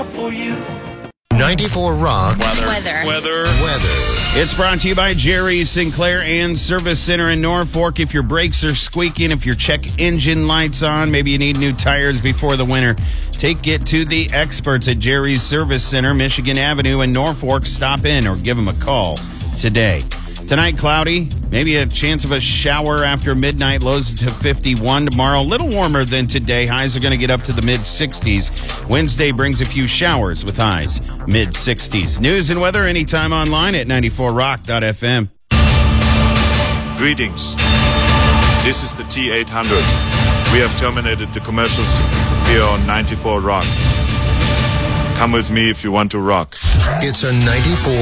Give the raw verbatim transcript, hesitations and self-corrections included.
out for you. ninety-four Rock. Weather. Weather. Weather. Weather. It's brought to you by Jerry's Sinclair and Service Center in Norfolk. If your brakes are squeaking, if your check engine light's on, maybe you need new tires before the winter, take it to the experts at Jerry's Service Center, Michigan Avenue in Norfolk. Stop in or give them a call today. Tonight, cloudy, maybe a chance of a shower after midnight, lows to fifty-one tomorrow. A little warmer than today. Highs are going to get up to the mid-sixties. Wednesday brings a few showers with highs mid-sixties. News and weather anytime online at ninety-four rock dot f m. Greetings. This is the T eight hundred. We have terminated the commercials here on ninety-four Rock. Come with me if you want to rock. It's a ninety-four